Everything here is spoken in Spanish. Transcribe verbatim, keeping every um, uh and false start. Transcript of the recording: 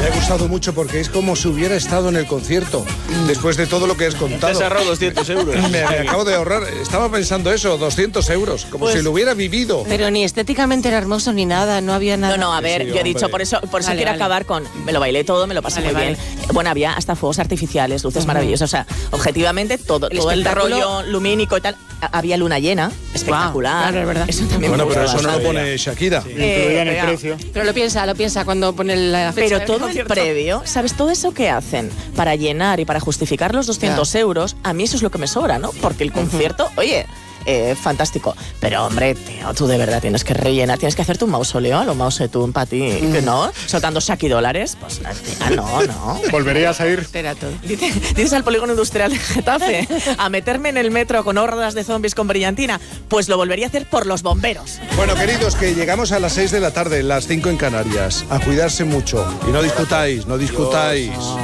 Me ha gustado mucho porque es como si hubiera estado en el concierto, después de todo lo que has contado. Te has ahorrado doscientos euros. Me, me acabo de ahorrar, estaba pensando eso, doscientos euros, como Pues, si lo hubiera vivido. Pero ni estéticamente era hermoso ni nada, no había nada. No, no, a ver, Sí, yo he hombre. dicho, por eso, por eso Vale, quiero vale. acabar con. Me lo bailé todo, me lo pasé Vale, muy vale. bien. Bueno, había hasta fuegos artificiales, luces maravillosas. O sea, objetivamente, todo El todo el espectáculo- rollo lumínico y tal. A- Había luna llena, espectacular. claro, es verdad. Eso también Bueno, me pero gustó eso no lo bastante. pone Shakira. Eh, Incluida en el vea. precio. Pero lo piensa, lo piensa cuando pone la fecha. Pero del todo el concierto. previo, ¿sabes? Todo eso que hacen para llenar y para justificar los doscientos euros, a mí eso es lo que me sobra, ¿no? Porque el concierto, oye, eh, fantástico. Pero, hombre, tío, tú de verdad tienes que rellenar, tienes que hacerte un mausoleo a lo Mao Zedong para ti, que ¿no? Soltando Shaki dólares, pues, tía, no, no. ¿Volverías a ir? Era todo. Dice- Dices al polígono industrial de Getafe a meterme en el metro con hordas de zombies con brillantina, pues lo volvería a hacer por los bomberos. Bueno, queridos, que llegamos a las seis de la tarde, las cinco en Canarias. A cuidarse mucho. Y no discutáis, no discutáis.